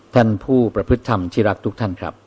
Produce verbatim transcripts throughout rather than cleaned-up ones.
ท่านผู้ประพฤติธรรมที่รักทุกท่านครับ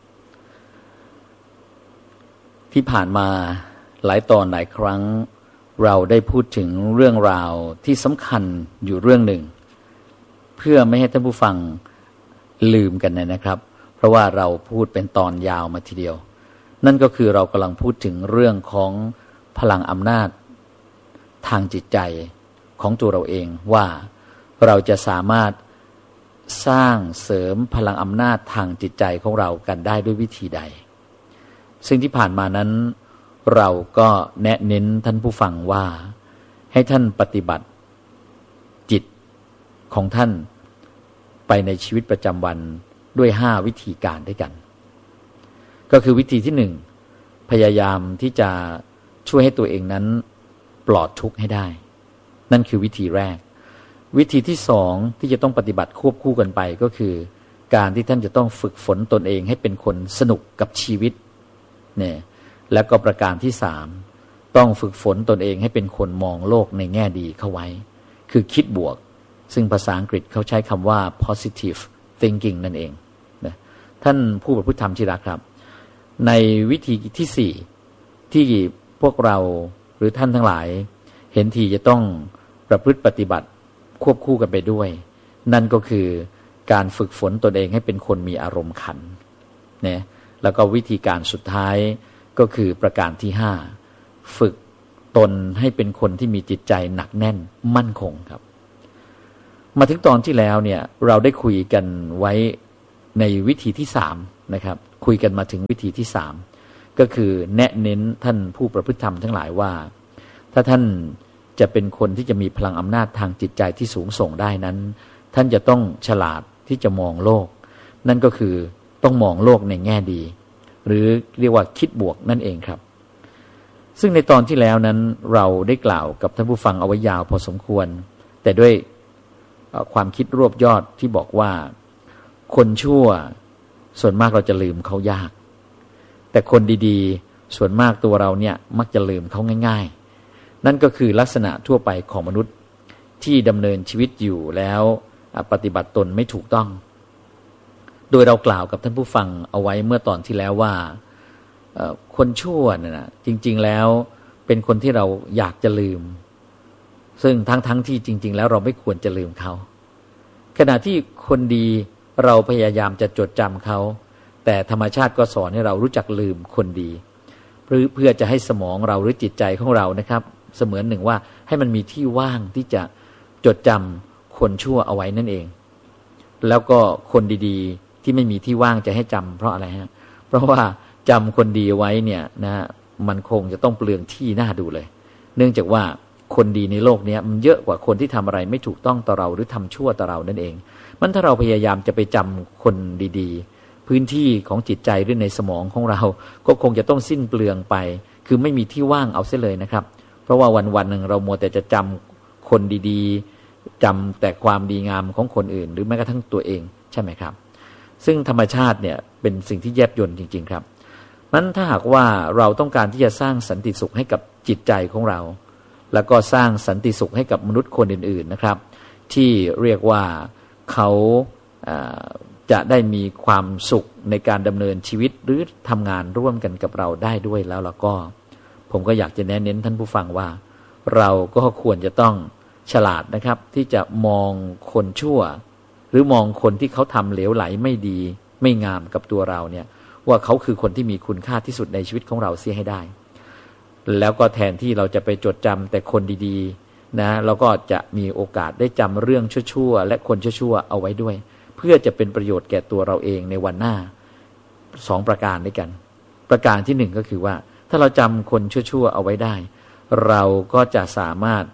ที่ผ่านมาหลายตอนหลายครั้งเราได้พูดถึงเรื่องราวที่สำคัญอยู่เรื่องหนึ่งเพื่อไม่ให้ท่านผู้ฟังลืมกันนะครับเพราะว่าเราพูดเป็นตอนยาวมาทีเดียวนั่นก็คือเรากำลังพูดถึงเรื่องของพลังอำนาจทางจิตใจของตัวเราเองว่าเราจะสามารถสร้างเสริมพลังอำนาจทางจิตใจของเรากันได้ด้วยวิธีใดซึ่งที่ผ่านมานั้นเราก็แนะเน้นท่านผู้ฟังว่าให้ท่านปฏิบัติจิตของท่านไปในชีวิตประจำวันด้วยห้าวิธีการด้วยกันก็คือวิธีที่หนึ่งพยายามที่จะช่วยให้ตัวเองนั้นปลอดทุกข์ให้ได้นั่นคือวิธีแรกวิธีที่สองที่จะต้องปฏิบัติควบคู่กันไปก็คือการที่ท่านจะต้องฝึกฝนตนเองให้เป็นคนสนุกกับชีวิตเนี่ยแล้วก็ประการที่สามต้องฝึกฝนตนเองให้เป็นคนมองโลกในแง่ดีเข้าไว้คือคิดบวกซึ่งภาษาอังกฤษเขาใช้คำว่า positive thinking นั่นเองนะท่านผู้ประพฤติธรรมที่รักครับในวิธีที่สี่ที่พวกเราหรือท่านทั้งหลายเห็นทีจะต้องประพฤติปฏิบัติควบคู่กันไปด้วยนั่นก็คือการฝึกฝนตนเองให้เป็นคนมีอารมณ์ขันเนี่ยแล้วก็วิธีการสุดท้ายก็คือประการที่ห้าฝึกตนให้เป็นคนที่มีจิตใจหนักแน่นมั่นคงครับมาถึงตอนที่แล้วเนี่ยเราได้คุยกันไว้ในวิธีที่สามนะครับคุยกันมาถึงวิธีที่สามก็คือแนะเน้นท่านผู้ประพฤติธรรมทั้งหลายว่าถ้าท่านจะเป็นคนที่จะมีพลังอำนาจทางจิตใจที่สูงส่งได้นั้นท่านจะต้องฉลาดที่จะมองโลกนั่นก็คือต้องมองโลกในแง่ดีหรือเรียกว่าคิดบวกนั่นเองครับซึ่งในตอนที่แล้วนั้นเราได้กล่าวกับท่านผู้ฟังเอาไว้ยาวพอสมควรแต่ด้วยความคิดรวบยอดที่บอกว่าคนชั่วส่วนมากเราจะลืมเขายากแต่คนดีๆส่วนมากตัวเราเนี่ยมักจะลืมเขาง่ายๆนั่นก็คือลักษณะทั่วไปของมนุษย์ที่ดำเนินชีวิตอยู่แล้วปฏิบัติตนไม่ถูกต้องโดยเรากล่าวกับท่านผู้ฟังเอาไว้เมื่อตอนที่แล้วว่าคนชั่วเนี่ยนะจริงๆแล้วเป็นคนที่เราอยากจะลืมซึ่งทั้งๆที่จริงๆแล้วเราไม่ควรจะลืมเขาขณะที่คนดีเราพยายามจะจดจำเขาแต่ธรรมชาติก็สอนให้เรารู้จักลืมคนดีเพื่อเพื่อจะให้สมองเราหรือจิตใจของเรานะครับเสมือนหนึ่งว่าให้มันมีที่ว่างที่จะจดจำคนชั่วเอาไว้นั่นเองแล้วก็คนดีๆที่ไม่มีที่ว่างจะให้จำเพราะอะไรฮะเพราะว่าจำคนดีไว้เนี่ยนะมันคงจะต้องเปลืองที่น่าดูเลยเนื่องจากว่าคนดีในโลกนี้มันเยอะกว่าคนที่ทำอะไรไม่ถูกต้องต่อเราหรือทำชั่วต่อเรานั่นเองมันถ้าเราพยายามจะไปจำคนดีๆพื้นที่ของจิตใจหรือในสมองของเราก็คงจะต้องสิ้นเปลืองไปคือไม่มีที่ว่างเอาเสียเลยนะครับเพราะว่าวันๆหนึ่งเรามัวแต่จะจำคนดีๆจำแต่ความดีงามของคนอื่นหรือแม้กระทั่งตัวเองใช่ไหมครับซึ่งธรรมชาติเนี่ยเป็นสิ่งที่แยบยลจริงๆครับนั้นถ้าหากว่าเราต้องการที่จะสร้างสันติสุขให้กับจิตใจของเราแล้วก็สร้างสันติสุขให้กับมนุษย์คนอื่นๆนะครับที่เรียกว่าเขาจะได้มีความสุขในการดำเนินชีวิตหรือทำงานร่วมกันกับเราได้ด้วยแล้วแล้วก็ผมก็อยากจะแนะเน้นท่านผู้ฟังว่าเราก็ควรจะต้องฉลาดนะครับที่จะมองคนชั่วหรือมองคนที่เขาทำเหลวไหลไม่ดีไม่งามกับตัวเราเนี่ยว่าเขาคือคนที่มีคุณค่าที่สุดในชีวิตของเราเสียให้ได้แล้วก็แทนที่เราจะไปจดจำแต่คนดีๆนะเราก็จะมีโอกาสได้จำเรื่องชั่วๆและคนชั่วๆเอาไว้ด้วยเพื่อจะเป็นประโยชน์แก่ตัวเราเองในวันหน้าสองประการด้วยกันประการที่หนึ่งก็คือว่าถ้าเราจำคนชั่วๆเอาไว้ได้เราก็จะสามารถ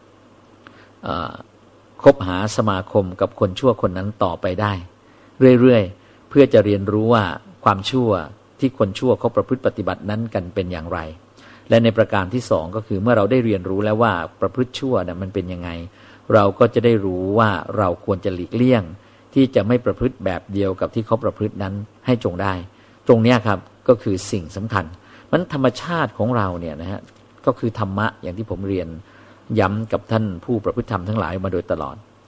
คบหาสมาคมกับคนชั่วคนนั้นต่อไปได้เรื่อยๆเพื่อจะเรียนรู้ว่าความชั่วที่คนชั่วเขาประพฤติปฏิบัตินั้นกันเป็นอย่างไรและในประการที่สองก็คือเมื่อเราได้เรียนรู้แล้วว่าประพฤติชั่วเนี่ยมันเป็นยังไงเราก็จะได้รู้ว่าเราควรจะหลีกเลี่ยงที่จะไม่ประพฤติแบบเดียวกับที่เขาประพฤตินั้นให้จงได้ตรงนี้ครับก็คือสิ่งสำคัญมันธรรมชาติของเราเนี่ยนะฮะก็คือธรรมะอย่างที่ผมเรียนย้ำกับท่านผู้ประพฤติธรรมทั้งหลายมาโดยตลอด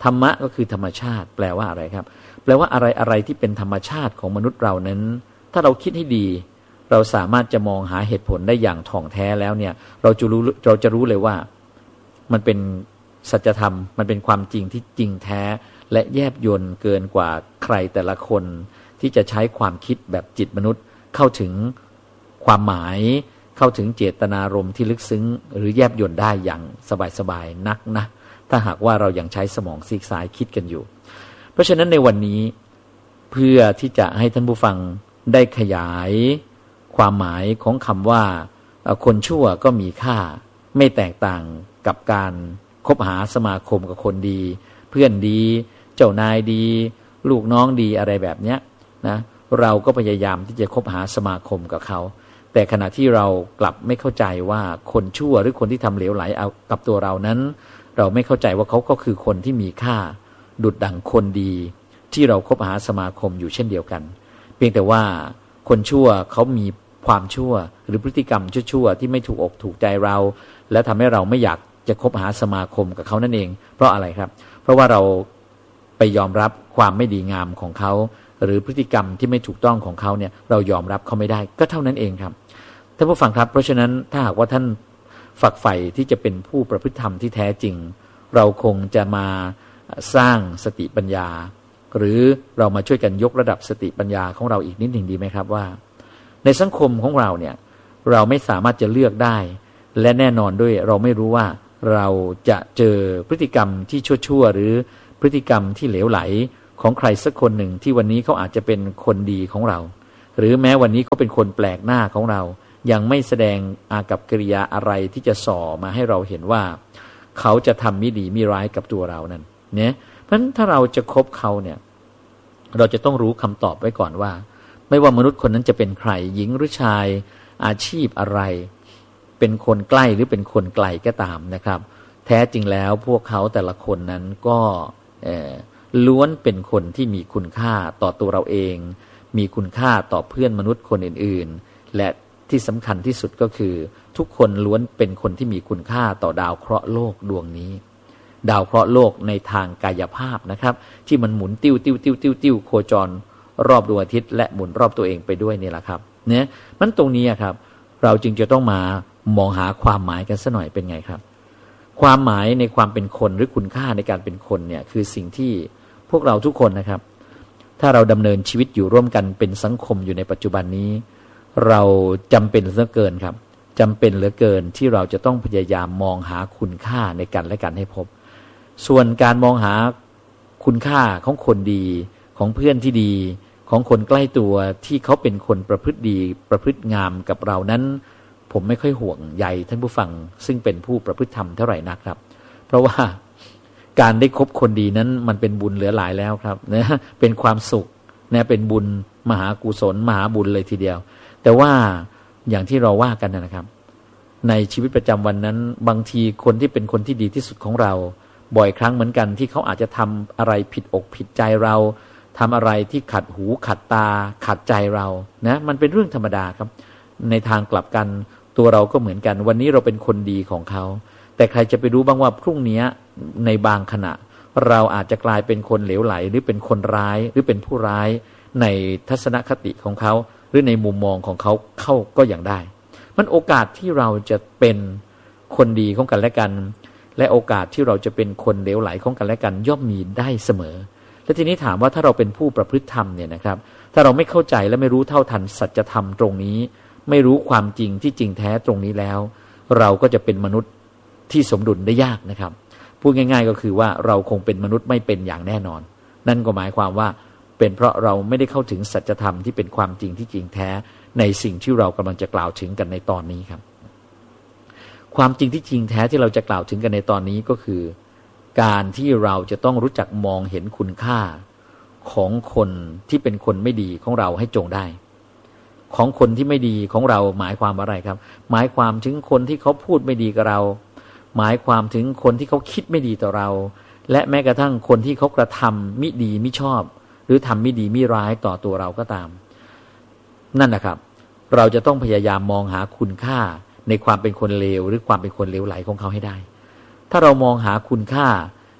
ธรรมะก็คือธรรมชาติแปลว่าอะไรครับแปลว่าอะไรอะไรที่เป็นธรรมชาติของมนุษย์เรานั้นถ้าเราคิดให้ดีเราสามารถจะมองหาเหตุผลได้อย่างถ่องแท้แล้วเนี่ยเราจะรู้เราจะรู้เลยว่ามันเป็นสัจธรรมมันเป็นความจริงที่จริงแท้และแยบยลเกินกว่าใครแต่ละคนที่จะใช้ความคิดแบบจิตมนุษย์เข้าถึงความหมายเข้าถึงเจตนารมณ์ที่ลึกซึ้งหรือแยบยลได้อย่างสบายๆนักนะถ้าหากว่าเรายังใช้สมองซีกซ้ายคิดกันอยู่เพราะฉะนั้นในวันนี้เพื่อที่จะให้ท่านผู้ฟังได้ขยายความหมายของคำว่าคนชั่วก็มีค่าไม่แตกต่างกับการคบหาสมาคมกับคนดีเพื่อนดีเจ้านายดีลูกน้องดีอะไรแบบเนี้ยนะเราก็พยายามที่จะคบหาสมาคมกับเขาแต่ขณะที่เรากลับไม่เข้าใจว่าคนชั่วหรือคนที่ทำเหลวไหลเอากับตัวเรานั้นเราไม่เข้าใจว่าเขาก็คือคนที่มีค่าดุจดั่งคนดีที่เราคบหาสมาคมอยู่เช่นเดียวกันเพียงแต่ว่าคนชั่วเขามีความชั่วหรือพฤติกรรมชั่วๆที่ไม่ถูกอกถูกใจเราและทำให้เราไม่อยากจะคบหาสมาคมกับเขานั่นเองเพราะอะไรครับเพราะว่าเราไปยอมรับความไม่ดีงามของเขาหรือพฤติกรรมที่ไม่ถูกต้องของเขาเนี่ยเรายอมรับเขาไม่ได้ก็เท่านั้นเองครับท่านผู้ฟังครับเพราะฉะนั้นถ้าหากว่าท่านฝักใฝ่ที่จะเป็นผู้ประพฤติธรรมที่แท้จริงเราคงจะมาสร้างสติปัญญาหรือเรามาช่วยกันยกระดับสติปัญญาของเราอีกนิดหนึ่งดีไหมครับว่าในสังคมของเราเนี่ยเราไม่สามารถจะเลือกได้และแน่นอนด้วยเราไม่รู้ว่าเราจะเจอพฤติกรรมที่ชั่วๆหรือพฤติกรรมที่เหลวไหลของใครสักคนหนึ่งที่วันนี้เขาอาจจะเป็นคนดีของเราหรือแม้วันนี้เขาเป็นคนแปลกหน้าของเรายังไม่แสดงอากัปกิริยาอะไรที่จะส่อมาให้เราเห็นว่าเขาจะทำมิดีมิร้ายกับตัวเรานั่นเนี่ยเพราะฉะนั้นถ้าเราจะคบเขาเนี่ยเราจะต้องรู้คำตอบไว้ก่อนว่าไม่ว่ามนุษย์คนนั้นจะเป็นใครหญิงหรือชายอาชีพอะไรเป็นคนใกล้หรือเป็นคนไกลก็ตามนะครับแท้จริงแล้วพวกเขาแต่ละคนนั้นก็ล้วนเป็นคนที่มีคุณค่าต่อตัวเราเองมีคุณค่าต่อเพื่อนมนุษย์คนอื่นๆและที่สำคัญที่สุดก็คือทุกคนล้วนเป็นคนที่มีคุณค่าต่อดาวเคราะห์โลกดวงนี้ดาวเคราะห์โลกในทางกายภาพนะครับที่มันหมุนติ้วติ้วติ้วติ้วติ้วโคจรรอบดวงอาทิตย์และหมุนรอบตัวเองไปด้วยนี่แหละครับเนี่ยมันตรงนี้ครับเราจึงจะต้องมามองหาความหมายกันสักหน่อยเป็นไงครับความหมายในความเป็นคนหรือคุณค่าในการเป็นคนเนี่ยคือสิ่งที่พวกเราทุกคนนะครับถ้าเราดำเนินชีวิตอยู่ร่วมกันเป็นสังคมอยู่ในปัจจุบันนี้เราจำเป็นเหลือเกินครับจำเป็นเหลือเกินที่เราจะต้องพยายามมองหาคุณค่าในกันและกันให้พบส่วนการมองหาคุณค่าของคนดีของเพื่อนที่ดีของคนใกล้ตัวที่เขาเป็นคนประพฤติดีประพฤติงามกับเรานั้นผมไม่ค่อยห่วงใยท่านผู้ฟังซึ่งเป็นผู้ประพฤติธรรมเท่าไหร่นักครับเพราะว่าการได้คบคนดีนั้นมันเป็นบุญเหลือหลายแล้วครับนะเป็นความสุขนะเป็นบุญมหากุศลมหาบุญเลยทีเดียวแต่ว่าอย่างที่เราว่ากันนะครับในชีวิตประจำวันนั้นบางทีคนที่เป็นคนที่ดีที่สุดของเราบ่อยครั้งเหมือนกันที่เขาอาจจะทำอะไรผิดอกผิดใจเราทำอะไรที่ขัดหูขัดตาขัดใจเรานะมันเป็นเรื่องธรรมดาครับในทางกลับกันตัวเราก็เหมือนกันวันนี้เราเป็นคนดีของเขาแต่ใครจะไปรู้บ้างว่าพรุ่งนี้ในบางขณะเราอาจจะกลายเป็นคนเหลวไหลหรือเป็นคนร้ายหรือเป็นผู้ร้ายในทัศนคติของเขาหรือในมุมมองของเขาเข้าก็อย่างได้มันโอกาสที่เราจะเป็นคนดีของกันและกันและโอกาสที่เราจะเป็นคนเหลวไหลของกันและกันย่อมมีได้เสมอและทีนี้ถามว่าถ้าเราเป็นผู้ประพฤติธรรมเนี่ยนะครับถ้าเราไม่เข้าใจและไม่รู้เท่าทันสัจธรรมตรงนี้ไม่รู้ความจริงที่จริงแท้ตรงนี้แล้วเราก็จะเป็นมนุษย์ที่สมดุลได้ยากนะครับพูดง่ายๆก็คือว่าเราคงเป็นมนุษย์ไม่เป็นอย่างแน่นอนนั่นก็หมายความว่าเป็นเพราะเราไม่ได้เข้าถึงสัจธรรมที่เป็นความจริงที่จริงแท้ในสิ่งที่เรากำลังจะกล่าวถึงกันในตอนนี้ครับความจริงที่จริงแท้ที่เราจะกล่าวถึงกันในตอนนี้ก็คือการที่เราจะต้องรู้จักมองเห็นคุณค่าของคนที่เป็นคนไม่ดีของเราให้จงได้ของคนที่ไม่ดีของเราหมายความว่าอะไรครับหมายความถึงคนที่เขาพูดไม่ดีกับเราหมายความถึงคนที่เขาคิดไม่ดีต่อเราและแม้กระทั่งคนที่เขากระทำมิดีมิชอบหรือทำมิดีมิร้ายต่อตัวเราก็ตามนั่นนะครับเราจะต้องพยายามมองหาคุณค่าในความเป็นคนเลวหรือความเป็นคนเลวไหลของเขาให้ได้ถ้าเรามองหาคุณค่า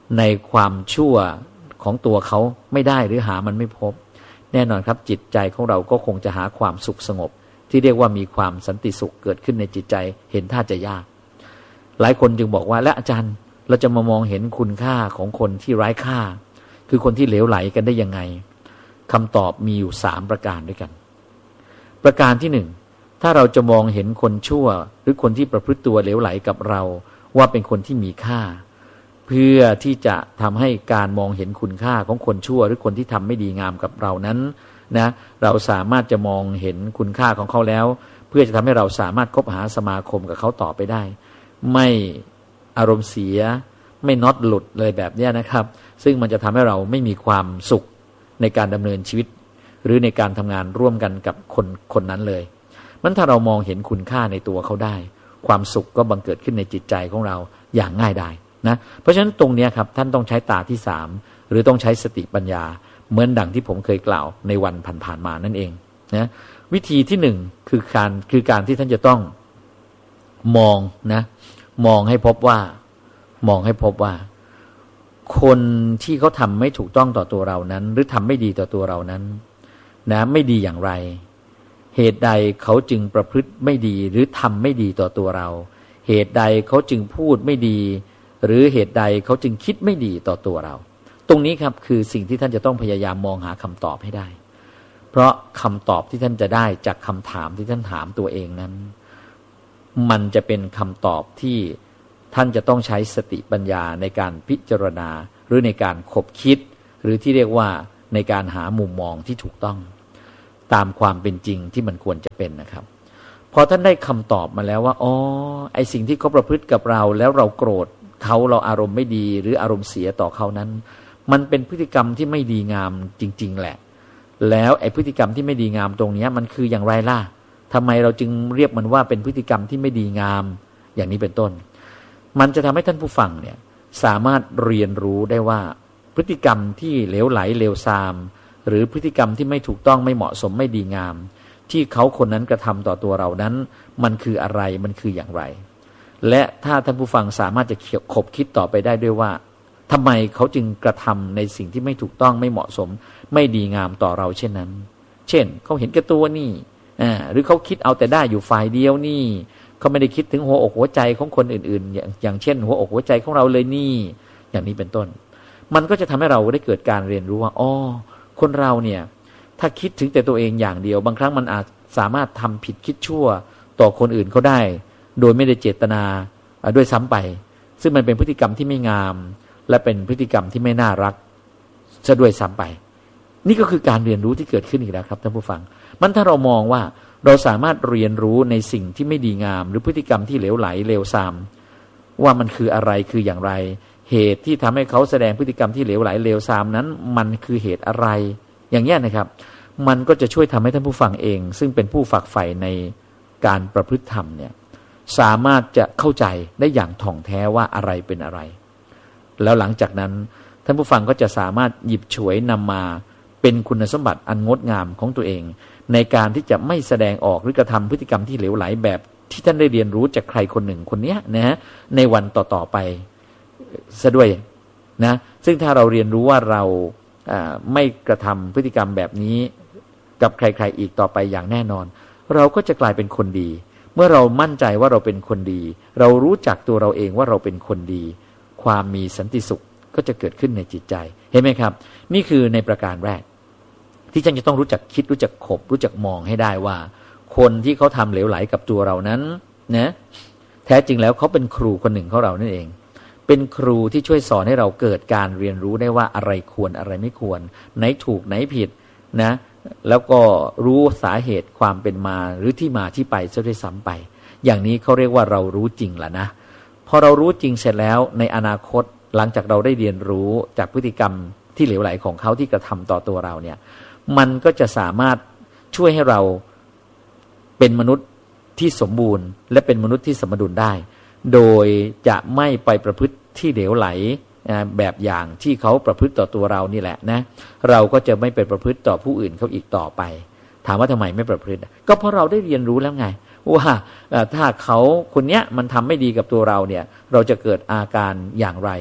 ในความชั่วของตัวเขาไม่ได้หรือหามันไม่พบแน่นอนครับจิตใจของเราก็คงจะหาความสุขสงบที่เรียกว่ามีความสันติสุขเกิดขึ้นในจิตใจเห็นท่าจะยากหลายคนจึงบอกว่าและอาจารย์เราจะมามองเห็นคุณค่าของคนที่ไร้ค่าคือคนที่เหลวไหลกันได้ยังไงคำตอบมีอยู่สามประการด้วยกันประการที่หนึ่งถ้าเราจะมองเห็นคนชั่วหรือคนที่ประพฤติตัวเหลวไหลกับเราว่าเป็นคนที่มีค่าเพื่อที่จะทำให้การมองเห็นคุณค่าของคนชั่วหรือคนที่ทำไม่ดีงามกับเรานั้นนะเราสามารถจะมองเห็นคุณค่าของเขาแล้วเพื่อจะทำให้เราสามารถคบหาสมาคมกับเขาต่อไปได้ไม่อารมณ์เสียไม่น็อตหลุดเลยแบบนี้นะครับซึ่งมันจะทำให้เราไม่มีความสุขในการดำเนินชีวิตหรือในการทำงานร่วมกันกับคนคนนั้นเลยมันถ้าเรามองเห็นคุณค่าในตัวเขาได้ความสุขก็บังเกิดขึ้นในจิตใจของเราอย่างง่ายดายนะเพราะฉะนั้นตรงนี้ครับท่านต้องใช้ตาที่สามหรือต้องใช้สติปัญญาเหมือนดังที่ผมเคยกล่าวในวันผ่านๆมานั่นเองนะวิธีที่หนึ่งคือการคือการที่ท่านจะต้องมองนะมองให้พบว่ามองให้พบว่าคนที่เขาทำไม่ถูกต้องต่อตัวเรานั้นหรือทำไม่ดีต่อตัวเรานั้นนะไม่ดีอย่างไรเหตุใดเขาจึงประพฤติไม่ดีหรือทำไม่ดีต่อตัวเราเหตุใดเขาจึงพูดไม่ดีหรือเหตุใดเขาจึงคิดไม่ดีต่อตัวเราตรงนี้ครับคือสิ่งที่ท่านจะต้องพยายามมองหาคำตอบให้ได้เพราะคำตอบที่ท่านจะได้จากคำถามที่ท่านถามตัวเองนั้นมันจะเป็นคำตอบที่ท่านจะต้องใช้สติปัญญาในการพิจารณาหรือในการคบคิดหรือที่เรียกว่าในการหามุมมองที่ถูกต้องตามความเป็นจริงที่มันควรจะเป็นนะครับพอท่านได้คำตอบมาแล้วว่าอ๋อไอสิ่งที่เขาประพฤติกับเราแล้วเราโกรธเขาเราอารมณ์ไม่ดีหรืออารมณ์เสียต่อเขานั้นมันเป็นพฤติกรรมที่ไม่ดีงามจริงๆแหละแล้วไอพฤติกรรมที่ไม่ดีงามตรงนี้มันคืออย่างไรล่ะทำไมเราจึงเรียกมันว่าเป็นพฤติกรรมที่ไม่ดีงามอย่างนี้เป็นต้นมันจะทำให้ท่านผู้ฟังเนี่ยสามารถเรียนรู้ได้ว่าพฤติกรรมที่เหลวไหลเลวทรามหรือพฤติกรรมที่ไม่ถูกต้องไม่เหมาะสมไม่ดีงามที่เขาคนนั้นกระทำต่อตัวเรานั้นมันคืออะไรมันคืออย่างไรและถ้าท่านผู้ฟังสามารถจะคบคิดต่อไปได้ด้วยว่าทำไมเขาจึงกระทำในสิ่งที่ไม่ถูกต้องไม่เหมาะสมไม่ดีงามต่อเราเช่นนั้นเช่นเขาเห็นแก่ตัวนี่อ่าหรือเขาคิดเอาแต่ได้อยู่ฝ่ายเดียวนี่เขาไม่ได้คิดถึงหัวอกหัวใจของคนอื่นๆอย่างอย่างเช่นหัวอกหัวใจของเราเลยนี่อย่างนี้เป็นต้นมันก็จะทำให้เราได้เกิดการเรียนรู้ว่าอ๋อคนเราเนี่ยถ้าคิดถึงแต่ตัวเองอย่างเดียวบางครั้งมันอาจสามารถทำผิดคิดชั่วต่อคนอื่นเขาได้โดยไม่ได้เจตนาด้วยซ้ำไปซึ่งมันเป็นพฤติกรรมที่ไม่งามและเป็นพฤติกรรมที่ไม่น่ารักซะด้วยซ้ำไปนี่ก็คือการเรียนรู้ที่เกิดขึ้นอีกแล้วครับท่านผู้ฟังมันถ้าเรามองว่าเราสามารถเรียนรู้ในสิ่งที่ไม่ดีงามหรือพฤติกรรมที่เหลวไหลเลวทรามว่ามันคืออะไรคืออย่างไรเหตุที่ทำให้เขาแสดงพฤติกรรมที่เหลวไหลเลวทรามนั้นมันคือเหตุอะไรอย่างนี้นะครับมันก็จะช่วยทำให้ท่านผู้ฟังเองซึ่งเป็นผู้ฝักใฝ่ในการประพฤติธรรมเนี่ยสามารถจะเข้าใจได้อย่างถ่องแท้ว่าอะไรเป็นอะไรแล้วหลังจากนั้นท่านผู้ฟังก็จะสามารถหยิบฉวยนำมาเป็นคุณสมบัติอันงดงามของตัวเองในการที่จะไม่แสดงออกหรือกระทำพฤติกรรมที่เหลวไหลแบบที่ท่านได้เรียนรู้จากใครคนหนึ่งคนนี้นะฮะในวันต่อๆไปซะด้วยนะซึ่งถ้าเราเรียนรู้ว่าเราไม่กระทำพฤติกรรมแบบนี้กับใครๆอีกต่อไปอย่างแน่นอนเราก็จะกลายเป็นคนดีเมื่อเรามั่นใจว่าเราเป็นคนดีเรารู้จักตัวเราเองว่าเราเป็นคนดีความมีสันติสุขก็จะเกิดขึ้นในจิตใจเห็นไหมครับนี่คือในประการแรกที่ท่านจะต้องรู้จักคิดรู้จักขบรู้จักมองให้ได้ว่าคนที่เขาทำเหลวไหลกับตัวเรานั้นนะแท้จริงแล้วเขาเป็นครูคนหนึ่งของเรานั่นเองเป็นครูที่ช่วยสอนให้เราเกิดการเรียนรู้ได้ว่าอะไรควรอะไรไม่ควรไหนถูกไหนผิดนะแล้วก็รู้สาเหตุความเป็นมาหรือที่มาที่ไปซะด้วยซ้ำไปอย่างนี้เขาเรียกว่าเรารู้จริงแล้วนะพอเรารู้จริงเสร็จแล้วในอนาคตหลังจากเราได้เรียนรู้จากพฤติกรรมที่เหลวไหลของเขาที่กระทำต่อตัวเราเนี่ยมันก็จะสามารถช่วยให้เราเป็นมนุษย์ที่สมบูรณ์และเป็นมนุษย์ที่สมดุลได้โดยจะไม่ไปประพฤติที่เหลวไหลแบบอย่างที่เขาประพฤติต่อตัวเรานี่แหละนะเราก็จะไม่ไปประพฤติต่อผู้อื่นเขาอีกต่อไปถามว่าทำไมไม่ประพฤติก็เพราะเราได้เรียนรู้แล้วไงว่าถ้าเขาคนเนี้ยมันทำไม่ดีกับตัวเราเนี่ยเราจะเกิดอาการอย่างไร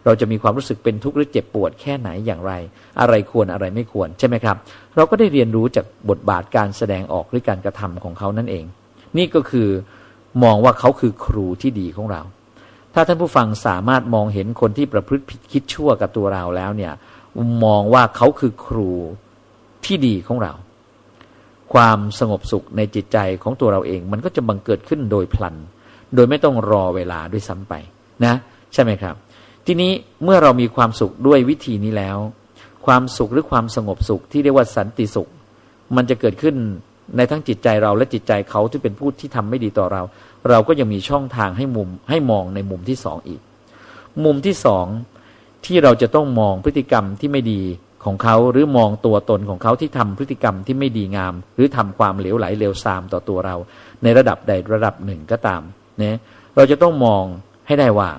เราจะมีความรู้สึกเป็นทุกข์หรือเจ็บปวดแค่ไหนอย่างไรอะไรควรอะไรไม่ควรใช่ไหมครับเราก็ได้เรียนรู้จากบทบาทการแสดงออกหรือการกระทำของเขานั่นเองนี่ก็คือมองว่าเขาคือครูที่ดีของเราถ้าท่านผู้ฟังสามารถมองเห็นคนที่ประพฤติผิดคิดชั่วกับตัวเราแล้วเนี่ยมองว่าเขาคือครูที่ดีของเราความสงบสุขในจิตใจของตัวเราเองมันก็จะบังเกิดขึ้นโดยพลันโดยไม่ต้องรอเวลาด้วยซ้ำไปนะใช่ไหมครับทีนี้เมื่อเรามีความสุขด้วยวิธีนี้แล้วความสุขหรือความสงบสุขที่เรียกว่าสันติสุขมันจะเกิดขึ้นในทั้งจิตใจเราและจิตใจเขาที่เป็นผู้ที่ทำไม่ดีต่อเราเราก็ยังมีช่องทางให้มุมให้มองในมุมที่สองอีกมุมที่สองที่เราจะต้องมองพฤติกรรมที่ไม่ดีของเขาหรือมองตัวตนของเขาที่ทำพฤติกรรมที่ไม่ดีงามหรือทำความเหลวไหลเลวทรามต่อตัวเราในระดับใดระดับหนึ่งก็ตามเนี่ยเราจะต้องมองให้ได้ว่า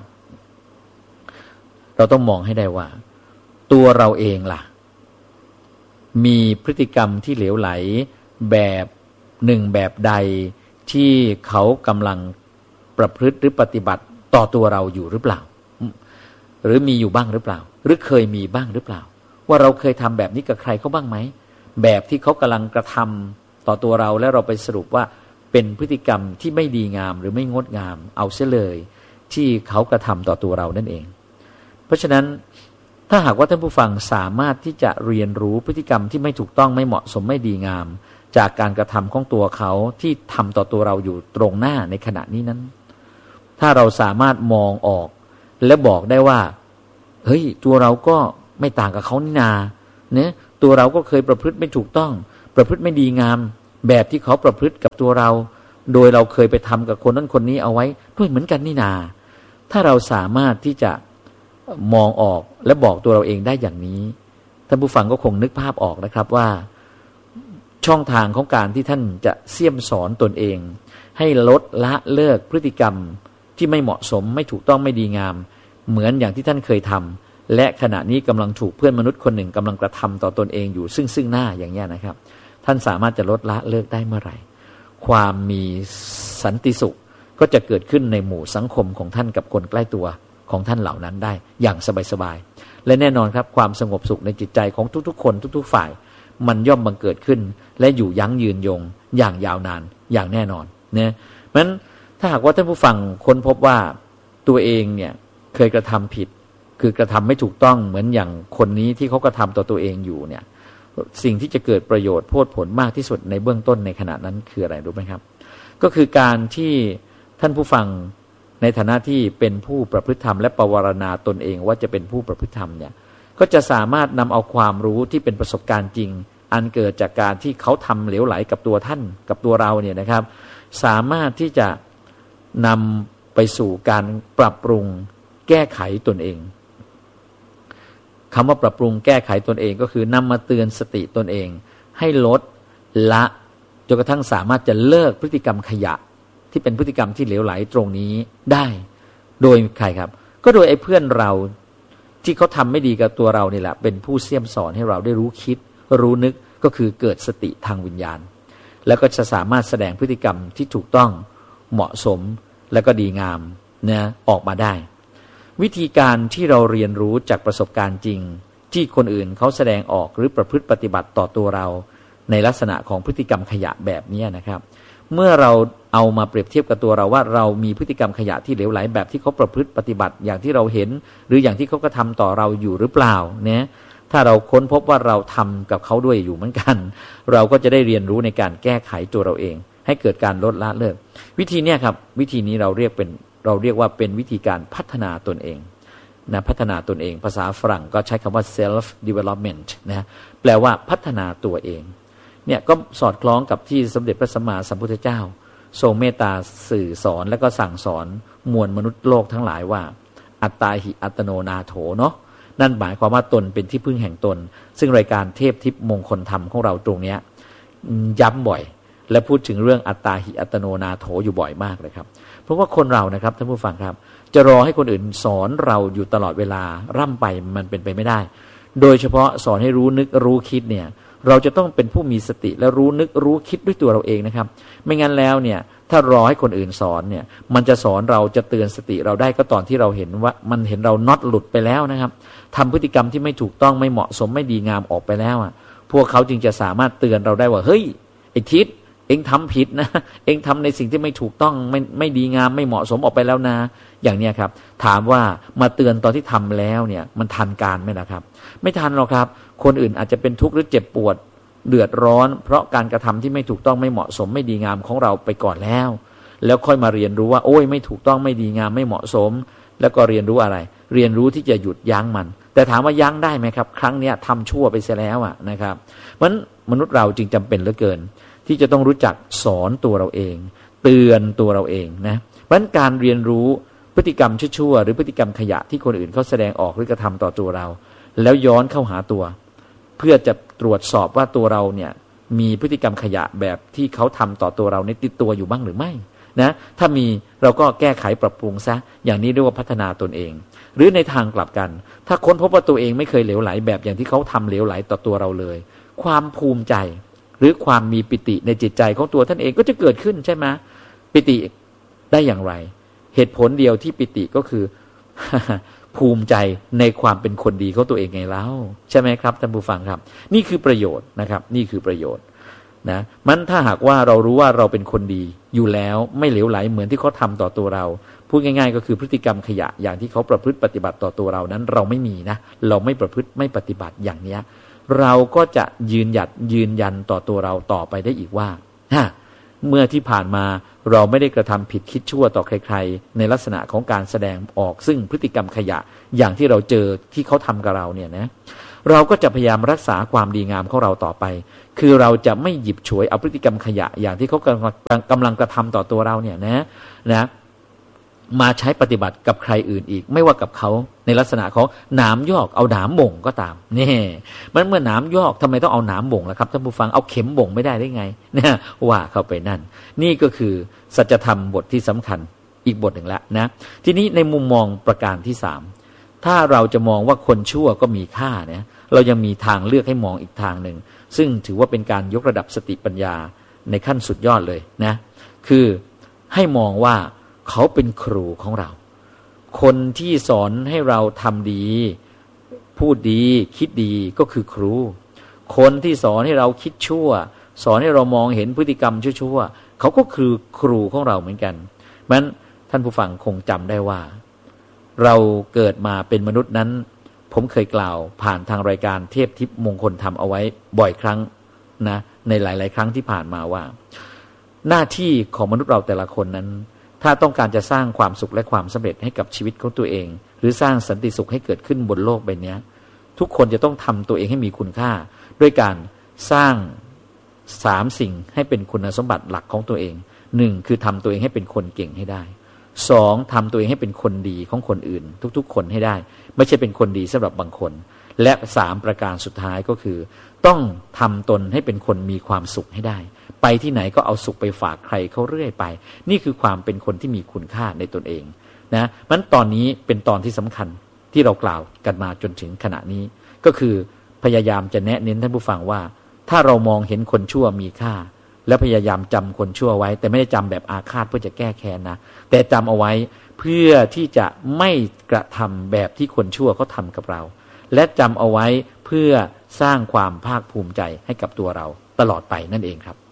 เราต้องมองให้ได้ว่าตัวเราเองล่ะมีพฤติกรรมที่เหลวไหลแบบหนึ่งแบบใดที่เขากำลังประพฤติหรือปฏิบัติต่อตัวเราอยู่หรือเปล่าหรือมีอยู่บ้างหรือเปล่าหรือเคยมีบ้างหรือเปล่าว่าเราเคยทำแบบนี้กับใครเขาบ้างไหมแบบที่เขากำลังกระทำต่อตัวเราแล้วเราไปสรุปว่าเป็นพฤติกรรมที่ไม่ดีงามหรือไม่งดงามเอาเสียเลยที่เขากระทำต่อตัวเรานั่นเองเพราะฉะนั้นถ้าหากว่าท่านผู้ฟังสามารถที่จะเรียนรู้พฤติกรรมที่ไม่ถูกต้องไม่เหมาะสมไม่ดีงามจากการกระทำของตัวเขาที่ทำต่อตัวเราอยู่ตรงหน้าในขณะนี้นั้นถ้าเราสามารถมองออกและบอกได้ว่าเฮ้ยตัวเราก็ไม่ต่างกับเขานี่นาเนี่ยตัวเราก็เคยประพฤติไม่ถูกต้องประพฤติไม่ดีงามแบบที่เขาประพฤติกับตัวเราโดยเราเคยไปทำกับคนนั้นคนนี้เอาไว้ด้วยเหมือนกันนี่นาถ้าเราสามารถที่จะมองออกและบอกตัวเราเองได้อย่างนี้ท่านผู้ฟังก็คงนึกภาพออกนะครับว่าช่องทางของการที่ท่านจะเสี่ยมสอนตนเองให้ลดละเลิกพฤติกรรมที่ไม่เหมาะสมไม่ถูกต้องไม่ดีงามเหมือนอย่างที่ท่านเคยทำและขณะนี้กำลังถูกเพื่อนมนุษย์คนหนึ่งกำลังกระทำต่อตนเองอยู่ซึ่งซึ่งหน้าอย่างนี้นะครับท่านสามารถจะลดละเลิกได้เมื่อไหร่ความมีสันติสุขก็จะเกิดขึ้นในหมู่สังคมของท่านกับคนใกล้ตัวของท่านเหล่านั้นได้อย่างสบายๆและแน่นอนครับความสงบสุขในจิตใจของทุกๆคนทุกๆฝ่ายมันย่อมบังเกิดขึ้นและอยู่ยั้งยืนยงอย่างยาวนานอย่างแน่นอนเนี่ยเพราะฉะนั้นถ้าหากว่าท่านผู้ฟังค้นพบว่าตัวเองเนี่ยเคยกระทำผิดคือกระทำไม่ถูกต้องเหมือนอย่างคนนี้ที่เขากระทำต่อตัวเองอยู่เนี่ยสิ่งที่จะเกิดประโยชน์โพดผลมากที่สุดในเบื้องต้นในขณะนั้นคืออะไรรู้ไหมครับก็คือการที่ท่านผู้ฟังในฐานะที่เป็นผู้ประพฤติธรรมและปวารณาตนเองว่าจะเป็นผู้ประพฤติธรรมเนี่ยก็จะสามารถนำเอาความรู้ที่เป็นประสบการณ์จริงอันเกิดจากการที่เขาทำเหลวไหลกับตัวท่านกับตัวเราเนี่ยนะครับสามารถที่จะนำไปสู่การปรับปรุงแก้ไขตนเองคำว่าปรับปรุงแก้ไขตนเองก็คือนำมาเตือนสติตนเองให้ลดละจนกระทั่งสามารถจะเลิกพฤติกรรมขยะที่เป็นพฤติกรรมที่เหลวไหลตรงนี้ได้โดยใครครับก็โดยไอ้เพื่อนเราที่เขาทำไม่ดีกับตัวเรานี่แหละเป็นผู้เสี่ยมสอนให้เราได้รู้คิดรู้นึกก็คือเกิดสติทางวิญญาณแล้วก็จะสามารถแสดงพฤติกรรมที่ถูกต้องเหมาะสมและก็ดีงามนะออกมาได้วิธีการที่เราเรียนรู้จากประสบการณ์จริงที่คนอื่นเขาแสดงออกหรือประพฤติปฏิบัติต่อตัวเราในลักษณะของพฤติกรรมขยะแบบนี้นะครับเมื่อเราเอามาเปรียบเทียบกับตัวเราว่าเรามีพฤติกรรมขยะที่เหลวไหลแบบที่เขาประพฤติปฏิบัติอย่างที่เราเห็นหรืออย่างที่เขากระทำต่อเราอยู่หรือเปล่าเนี่ยถ้าเราค้นพบว่าเราทำกับเขาด้วยอยู่เหมือนกันเราก็จะได้เรียนรู้ในการแก้ไขตัวเราเองให้เกิดการลดละเลิกวิธีนี้ครับวิธีนี้เราเรียกเป็นเราเรียกว่าเป็นวิธีการพัฒนาตนเองนะพัฒนาตนเองภาษาฝรั่งก็ใช้คำว่า self development นะแปลว่าพัฒนาตัวเองเนี่ยก็สอดคล้องกับที่สมเด็จพระสัมมาสัมพุทธเจ้าทรงเมตตาสื่อสอนและก็สั่งสอนมวลมนุษย์โลกทั้งหลายว่าอัตตาหิอัตโนนาโถเนาะนั่นหมายความว่าตนเป็นที่พึ่งแห่งตนซึ่งรายการเทพทิพย์มงคลธรรมของเราตรงนี้ย้ำบ่อยและพูดถึงเรื่องอัตตาหิอัตโนนาโถอยู่บ่อยมากเลยครับเพราะว่าคนเรานะครับท่านผู้ฟังครับจะรอให้คนอื่นสอนเราอยู่ตลอดเวลาร่ำไปมันเป็นไปไม่ได้โดยเฉพาะสอนให้รู้นึกรู้คิดเนี่ยเราจะต้องเป็นผู้มีสติและรู้นึกรู้คิดด้วยตัวเราเองนะครับไม่งั้นแล้วเนี่ยถ้ารอให้คนอื่นสอนเนี่ยมันจะสอนเราจะเตือนสติเราได้ก็ตอนที่เราเห็นว่ามันเห็นเราน็อตหลุดไปแล้วนะครับทำพฤติกรรมที่ไม่ถูกต้องไม่เหมาะสมไม่ดีงามออกไปแล้วอ่ะพวกเขาจึงจะสามารถเตือนเราได้ว่าเฮ้ยไอ้ทิศเอ็งทำผิดนะเอ็งทำในสิ่งที่ไม่ถูกต้องไม่ไม่ดีงามไม่เหมาะสมออกไปแล้วนะอย่างเนี้ยครับถามว่ามาเตือนตอนที่ทำแล้วเนี่ยมันทันการไหมล่ะครับไม่ทันหรอกครับคนอื่นอาจจะเป็นทุกข์หรือเจ็บปวดเดือดร้อนเพราะการกระทำที่ไม่ถูกต้องไม่เหมาะสมไม่ดีงามของเราไปก่อนแล้วแล้วค่อยมาเรียนรู้ว่าโอ้ยไม่ถูกต้องไม่ดีงามไม่เหมาะสมแล้วก็เรียนรู้อะไรเรียนรู้ที่จะหยุดยั้งมันแต่ถามว่ายั้งได้ไหมครับครั้งนี้ทำชั่วไปเสียแล้วอ่ะนะครับเพราะฉะนั้นมนุษย์เราจึงจำเป็นเหลือเกินที่จะต้องรู้จักสอนตัวเราเองเตือนตัวเราเองนะเพราะฉะนั้นการเรียนรู้พฤติกรรมชั่วๆหรือพฤติกรรมขยะที่คนอื่นเขาแสดงออกหรือกระทำต่อตัวเราแล้วย้อนเข้าหาตัวเพื่อจะตรวจสอบว่าตัวเราเนี่ยมีพฤติกรรมขยะแบบที่เขาทำต่อตัวเราในติดตัวอยู่บ้างหรือไม่นะถ้ามีเราก็แก้ไขปรับปรุงซะอย่างนี้เรียกว่าพัฒนาตนเองหรือในทางกลับกันถ้าค้นพบว่าตัวเองไม่เคยเหลวไหลแบบอย่างที่เขาทำเหลวไหลต่อตัวเราเลยความภูมิใจหรือความมีปิติในจิตใจของตัวท่านเองก็จะเกิดขึ้นใช่ไหมปิติได้อย่างไรเหตุผลเดียวที่ปิติก็คือ ภูมิใจในความเป็นคนดีของตัวเองไงเล่าใช่ไหมครับท่านผู้ฟังครับนี่คือประโยชน์นะครับนี่คือประโยชน์นะมันถ้าหากว่าเรารู้ว่าเราเป็นคนดีอยู่แล้วไม่เหลวไหลเหมือนที่เขาทำต่อตัวเราพูดง่ายๆก็คือพฤติกรรมขยะอย่างที่เขาประพฤติปฏิบัติต่อตัวเรานั้นเราไม่มีนะเราไม่ประพฤติไม่ปฏิบัติอย่างเนี้ยเราก็จะยืนหยัดยืนยันต่อตัวเราต่อไปได้อีกว่าฮะเมื่อที่ผ่านมาเราไม่ได้กระทำผิดคิดชั่วต่อใครๆในลักษณะของการแสดงออกซึ่งพฤติกรรมขยะอย่างที่เราเจอที่เขาทำกับเราเนี่ยนะเราก็จะพยายามรักษาความดีงามของเราต่อไปคือเราจะไม่หยิบฉวยเอาพฤติกรรมขยะอย่างที่เขากำลังกำลังกระทำต่อตัวเราเนี่ยนะนะมาใช้ปฏิบัติกับใครอื่นอีกไม่ว่ากับเขาในลักษณะของหนามยอกเอาหนามบ่งก็ตามนี่มันเมื่อหนามยอกทำไมต้องเอาหนามบ่งล่ะครับท่านผู้ฟังเอาเข็มบ่งไม่ได้ได้ไงเนี่ยว่าเข้าไปนั่นนี่ก็คือสัจธรรมบทที่สำคัญอีกบทหนึ่งแล้วนะทีนี้ในมุมมองประการที่สามถ้าเราจะมองว่าคนชั่วก็มีค่าเนี่ยเรายังมีทางเลือกให้มองอีกทางหนึ่งซึ่งถือว่าเป็นการยกระดับสติปัญญาในขั้นสุดยอดเลยนะคือให้มองว่าเขาเป็นครูของเราคนที่สอนให้เราทำดีพูดดีคิดดีก็คือครูคนที่สอนให้เราคิดชั่วสอนให้เรามองเห็นพฤติกรรมชั่วๆเขาก็คือครูของเราเหมือนกันเพราะฉะนั้นท่านผู้ฟังคงจำได้ว่าเราเกิดมาเป็นมนุษย์นั้นผมเคยกล่าวผ่านทางรายการเทพทิพย์มงคลธรรมเอาไว้บ่อยครั้งนะในหลายๆครั้งที่ผ่านมาว่าหน้าที่ของมนุษย์เราแต่ละคนนั้นถ้าต้องการจะสร้างความสุขและความสำเร็จให้กับชีวิตของตัวเองหรือสร้างสันติสุขให้เกิดขึ้นบนโลกใบนี้ทุกคนจะต้องทำตัวเองให้มีคุณค่าด้วยการสร้างสามสิ่งให้เป็นคุณสมบัติหลักของตัวเองหนึ่งคือทำตัวเองให้เป็นคนเก่งให้ได้สองทำตัวเองให้เป็นคนดีของคนอื่นทุกๆคนให้ได้ไม่ใช่เป็นคนดีสำหรับบางคนและสามประการสุดท้ายก็คือต้องทำตนให้เป็นคนมีความสุขให้ได้ไปที่ไหนก็เอาสุขไปฝากใครเขาเรื่อยไปนี่คือความเป็นคนที่มีคุณค่าในตนเองนะมันตอนนี้เป็นตอนที่สำคัญที่เรากล่าวกันมาจนถึงขณะนี้ก็คือพยายามจะแนะเน้นท่านผู้ฟังว่าถ้าเรามองเห็นคนชั่วมีค่าและพยายามจำคนชั่วไว้แต่ไม่ได้จำแบบอาฆาตเพื่อจะแก้แค้นนะแต่จำเอาไว้เพื่อที่จะไม่กระทำแบบที่คนชั่วเขาทำกับเราและจำเอาไว้เพื่อสร้างความภาคภูมิใจให้กับตัวเราตลอดไปนั่นเองครับ